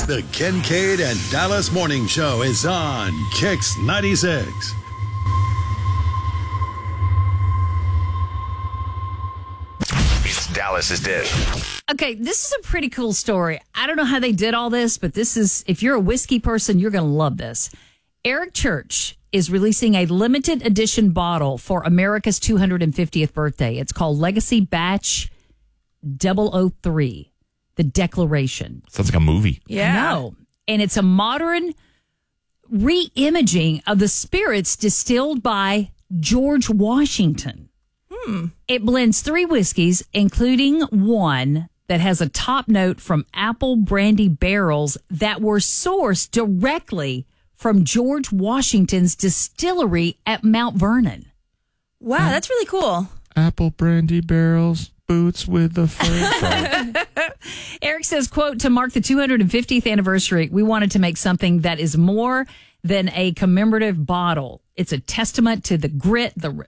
The Kincaid and Dallas Morning Show is on Kix 96. It's Dallas's Dish. Okay, this is a pretty cool story. I don't know how they did all this, but this is, if you're a whiskey person, you're going to love this. Eric Church is releasing a limited edition bottle for America's 250th birthday. It's called Legacy Batch 003. The Declaration. Sounds like a movie. Yeah. No. And it's a modern re-imaging of the spirits distilled by George Washington. It blends 3 whiskeys, including one that has a top note from apple brandy barrels that were sourced directly from George Washington's distillery at Mount Vernon. Wow, that's really cool. Apple brandy barrels. Boots with the fur. Eric says, quote, to mark the 250th anniversary, we wanted to make something that is more than a commemorative bottle. It's a testament to the grit, the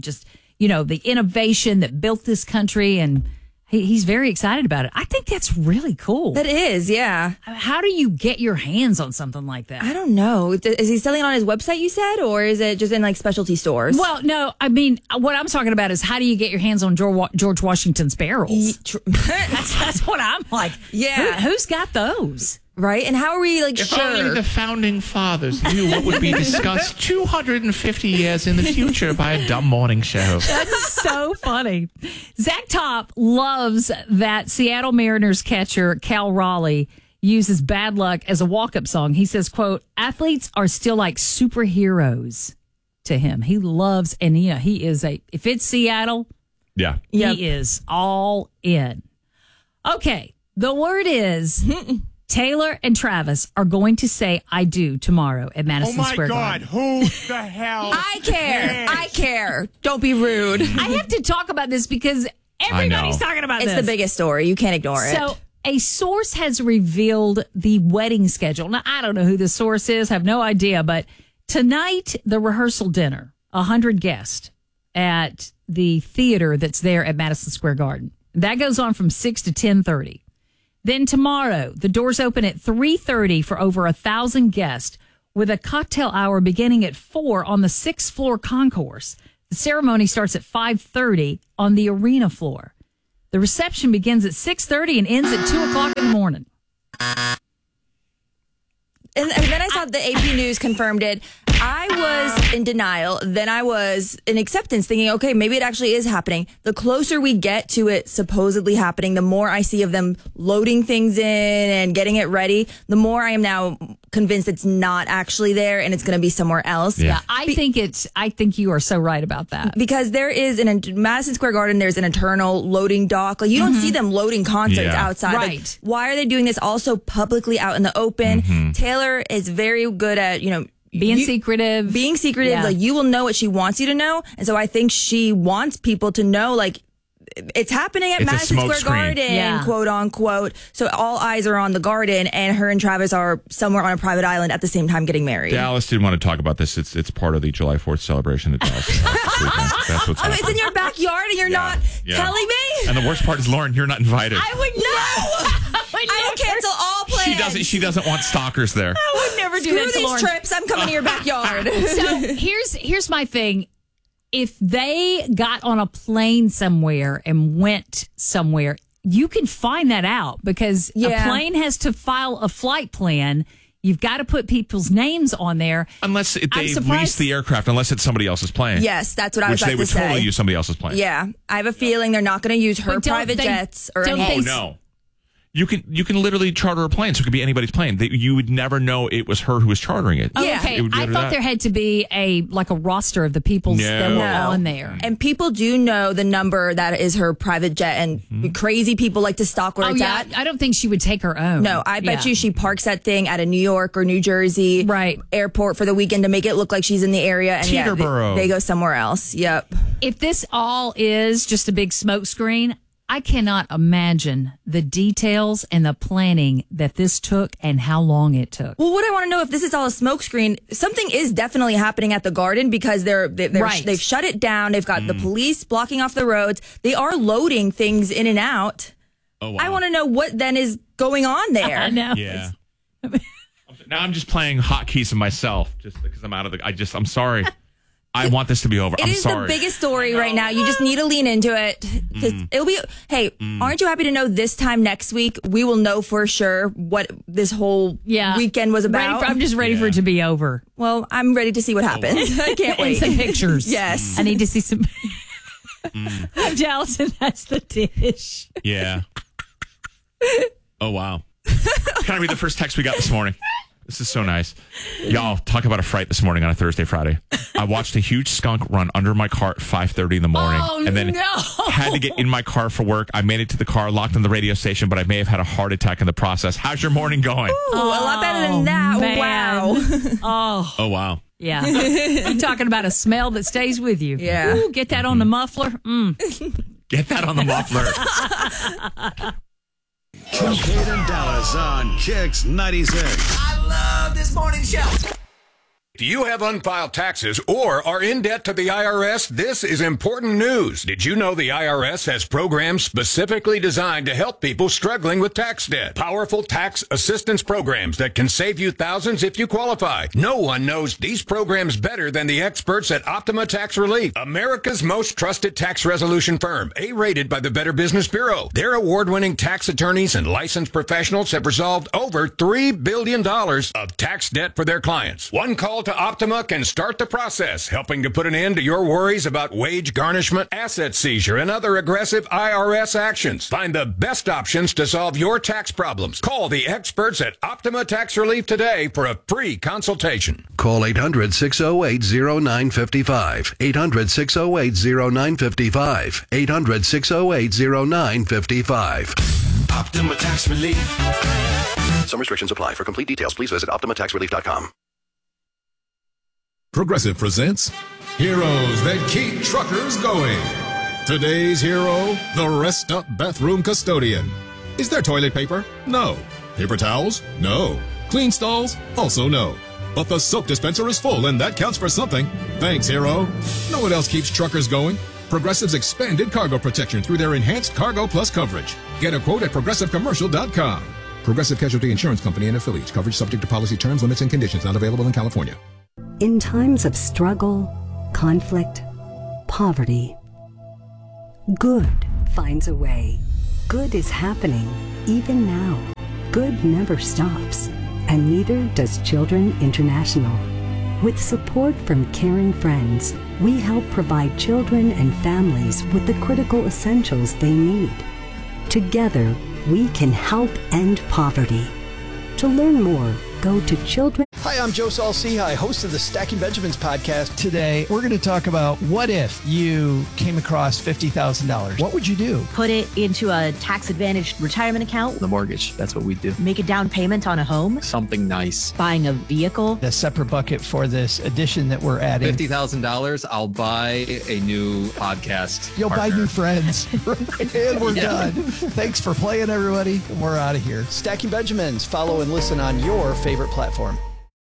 the innovation that built this country, and he's very excited about it. I think that's really cool. That is, yeah. How do you get your hands on something like that? I don't know. Is he selling it on his website, you said, or is it just in like specialty stores? Well, no. I mean, what I'm talking about is how do you get your hands on George Washington's barrels? That's what I'm like. Yeah. Who's got those? Right? And how are we If only the founding fathers knew what would be discussed 250 years in the future by a dumb morning show. That's so funny. Zach Top loves that Seattle Mariners catcher Cal Raleigh uses Bad Luck as a walk-up song. He says, quote, athletes are still like superheroes to him. He loves, and he is if it's Seattle, yeah, he is all in. Okay, the word is... Taylor and Travis are going to say I do tomorrow at Madison Square Garden. Oh, my God. Who the hell? I care. I care. Don't be rude. I have to talk about this because everybody's talking about this. It's the biggest story. You can't ignore it. So a source has revealed the wedding schedule. Now, I don't know who the source is. I have no idea. But tonight, the rehearsal dinner, 100 guests at the theater that's there at Madison Square Garden. That goes on from 6 to 10:30. Then tomorrow, the doors open at 3:30 for over 1,000 guests with a cocktail hour beginning at 4 on the 6th floor concourse. The ceremony starts at 5:30 on the arena floor. The reception begins at 6:30 and ends at 2 o'clock in the morning. And then I saw the AP News confirmed it. I was in denial. Then I was in acceptance, thinking, okay, maybe it actually is happening. The closer we get to it supposedly happening, the more I see of them loading things in and getting it ready, the more I am now convinced it's not actually there and it's going to be somewhere else. Yeah, I think you are so right about that. Because there is in Madison Square Garden, there's an internal loading dock. Like you don't see them loading concerts outside. Right. Like, why are they doing this also publicly out in the open? Taylor is very good at, being secretive. Being secretive. Yeah. Like you will know what she wants you to know. And so I think she wants people to know, like, it's happening at Madison Square Garden, quote unquote. So all eyes are on the garden, and her and Travis are somewhere on a private island at the same time getting married. Dallas didn't want to talk about this. It's part of the July 4th celebration that Dallas has. That's what's happening. It's in your backyard, and you're not telling me. And the worst part is, Lauren, you're not invited. I would no. I will cancel all plans. She doesn't want stalkers there. I would never do Screw that to these Lauren. trips. I'm coming to your backyard. So here's my thing. If they got on a plane somewhere and went somewhere, you can find that out because a plane has to file a flight plan. You've got to put people's names on there. Unless they lease the aircraft, unless it's somebody else's plane. Yes, that's what I was about to say. Which they would totally use somebody else's plane. Yeah. I have a feeling they're not going to use her private jets or anything. Oh, no. You can literally charter a plane, so it could be anybody's plane. You would never know it was her who was chartering it. Oh, okay. I thought there had to be a roster of the people that were on there. And people do know the number that is her private jet, and crazy people like to stalk where it's at. I don't think she would take her own. No, I bet you she parks that thing at a New York or New Jersey airport for the weekend to make it look like she's in the area. And Teterboro. They go somewhere else. Yep. If this all is just a big smoke screen, I cannot imagine the details and the planning that this took and how long it took. Well, what I want to know, if this is all a smokescreen, something is definitely happening at the Garden because they've shut it down. They've got the police blocking off the roads. They are loading things in and out. Oh, wow. I want to know what then is going on there. I know. Yeah. Now I'm just playing hotkeys of myself just because I'm out of the. I'm sorry. I want this to be over. It is the biggest story right now. You just need to lean into it. It'll be. Hey, aren't you happy to know this time next week we will know for sure what this whole weekend was about? I'm just ready for it to be over. Well, I'm ready to see what happens. I can't wait. And some pictures. Yes, I need to see some. I'm Dallas, and that's the dish. Yeah. Oh wow! Kind of be the first text we got this morning. This is so nice. Y'all, talk about a fright this morning on a Thursday, Friday. I watched a huge skunk run under my car at 5:30 in the morning. And then had to get in my car for work. I made it to the car, locked on the radio station, but I may have had a heart attack in the process. How's your morning going? Ooh, a lot better than that. Man. Wow. Oh, wow. Yeah. I'm talking about a smell that stays with you. Yeah. Ooh, get that on the muffler. Get that on the muffler. Kincaid and Dallas on Kicks 96. I love this morning show. Do you have unfiled taxes or are in debt to the IRS? This is important news. Did you know the IRS has programs specifically designed to help people struggling with tax debt? Powerful tax assistance programs that can save you thousands if you qualify. No one knows these programs better than the experts at Optima Tax Relief, America's most trusted tax resolution firm, A-rated by the Better Business Bureau. Their award-winning tax attorneys and licensed professionals have resolved over $3 billion of tax debt for their clients. One call to Optima can start the process, helping to put an end to your worries about wage garnishment, asset seizure, and other aggressive IRS actions. Find the best options to solve your tax problems. Call the experts at Optima Tax Relief today for a free consultation. Call 800-608-0955. 800-608-0955. 800-608-0955. Optima Tax Relief. Some restrictions apply. For complete details, please visit OptimaTaxRelief.com. Progressive presents Heroes That Keep Truckers Going. Today's hero, the Rest Up Bathroom Custodian. Is there toilet paper? No. Paper towels? No. Clean stalls? Also no. But the soap dispenser is full, and that counts for something. Thanks, hero. Know what else keeps truckers going? Progressive's expanded cargo protection through their enhanced Cargo Plus coverage. Get a quote at ProgressiveCommercial.com. Progressive Casualty Insurance Company and affiliates. Coverage subject to policy terms, limits, and conditions. Not available in California. In times of struggle, conflict, poverty, good finds a way. Good is happening, even now. Good never stops, and neither does Children International. With support from caring friends, we help provide children and families with the critical essentials they need. Together, we can help end poverty. To learn more, go to Children. Hi, I'm Joe Saul-Sehy, host of the Stacking Benjamins podcast. Today, we're going to talk about what if you came across $50,000. What would you do? Put it into a tax-advantaged retirement account. The mortgage, that's what we do. Make a down payment on a home. Something nice. Buying a vehicle. A separate bucket for this addition that we're adding. $50,000, I'll buy a new podcast You'll partner. buy new friends. And we're done. Thanks for playing, everybody. And we're out of here. Stacking Benjamins. Follow and listen on your favorite platform.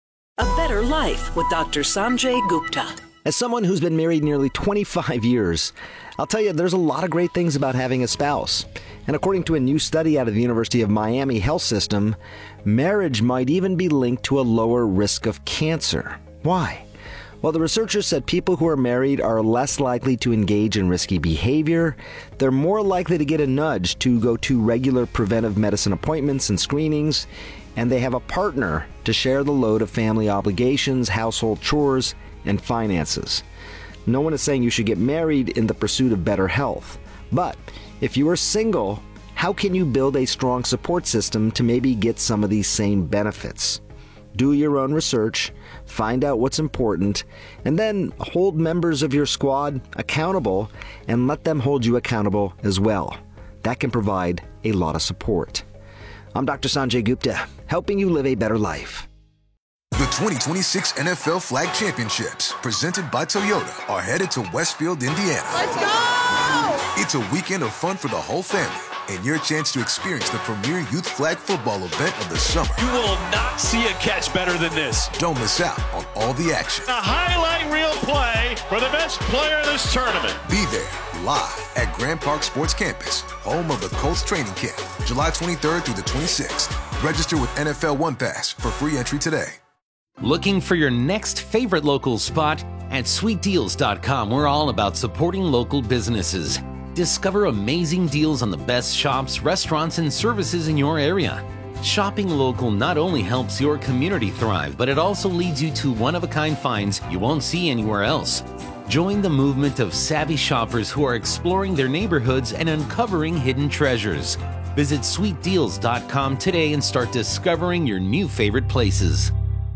A Better Life with Dr. Sanjay Gupta. As someone who's been married nearly 25 years, I'll tell you there's a lot of great things about having a spouse. And according to a new study out of the University of Miami Health System, marriage might even be linked to a lower risk of cancer. Why? Well, the researchers said people who are married are less likely to engage in risky behavior. They're more likely to get a nudge to go to regular preventive medicine appointments and screenings. And they have a partner to share the load of family obligations, household chores, and finances. No one is saying you should get married in the pursuit of better health. But if you are single, how can you build a strong support system to maybe get some of these same benefits? Do your own research, find out what's important, and then hold members of your squad accountable and let them hold you accountable as well. That can provide a lot of support. I'm Dr. Sanjay Gupta, helping you live a better life. The 2026 NFL Flag Championships, presented by Toyota, are headed to Westfield, Indiana. Let's go! It's a weekend of fun for the whole family and your chance to experience the premier youth flag football event of the summer. You will not see a catch better than this. Don't miss out on all the action. A highlight reel play for the best player in this tournament. Be there live at Grand Park Sports Campus, home of the Colts training camp, July 23rd through the 26th. Register with NFL One Pass for free entry today. Looking for your next favorite local spot? At sweetdeals.com, we're all about supporting local businesses. Discover amazing deals on the best shops, restaurants, and services in your area. Shopping local not only helps your community thrive, but it also leads you to one-of-a-kind finds you won't see anywhere else. Join the movement of savvy shoppers who are exploring their neighborhoods and uncovering hidden treasures. Visit sweetdeals.com today and start discovering your new favorite places.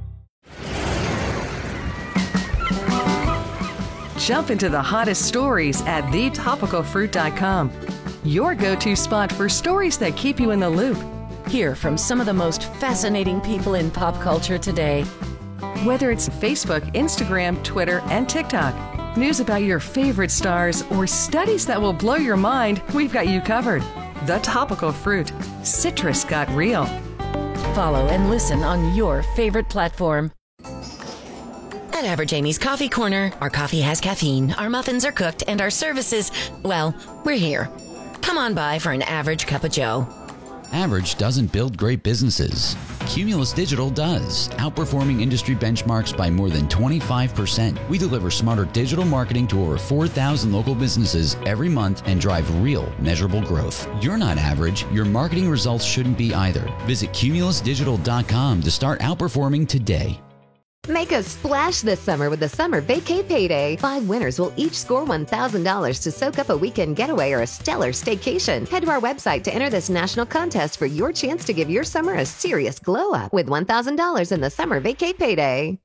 Jump into the hottest stories at thetopicalfruit.com. Your go-to spot for stories that keep you in the loop. Hear from some of the most fascinating people in pop culture today. Whether it's Facebook, Instagram, Twitter, and TikTok, news about your favorite stars, or studies that will blow your mind, we've got you covered. The Topical Fruit. Citrus got real. Follow and listen on your favorite platform. At Average Amy's Coffee Corner, our coffee has caffeine, our muffins are cooked, and our services, well, we're here. Come on by for an average cup of joe. Average doesn't build great businesses. Cumulus Digital does, outperforming industry benchmarks by more than 25%. We deliver smarter digital marketing to over 4,000 local businesses every month and drive real, measurable growth. You're not average. Your marketing results shouldn't be either. Visit cumulusdigital.com to start outperforming today. Make a splash this summer with the Summer Vacay Payday. 5 winners will each score $1,000 to soak up a weekend getaway or a stellar staycation. Head to our website to enter this national contest for your chance to give your summer a serious glow up with $1,000 in the Summer Vacay Payday.